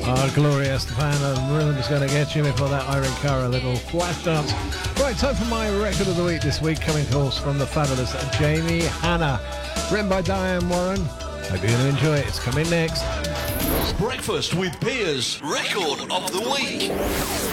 Gloria Estefan, Rhythm's Gonna Get You. Before that, Irene Cara, a little flash dance. Right, time for my record of the week this week, coming to us from the fabulous Jamie Hanna, written by Diane Warren. Hope you're going to enjoy it. It's coming next. Breakfast with Piers, record of the week.